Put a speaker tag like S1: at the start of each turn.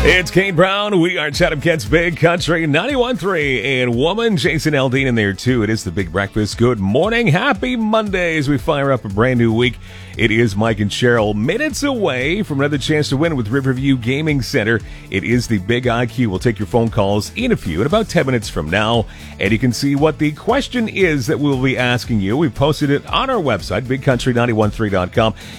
S1: It's Kate Brown. We are Chatham Kent's Big Country 91.3 and woman Jason Aldean in there too. It is the Big Breakfast. Good morning. Happy Monday as we fire up a brand new week. It is Mike and Cheryl minutes away from another chance to win with Riverview Gaming Center. It is the Big IQ. We'll take your phone calls in about 10 minutes from now. And you can see what the question is that we'll be asking you. We've posted it on our website, bigcountry913.com.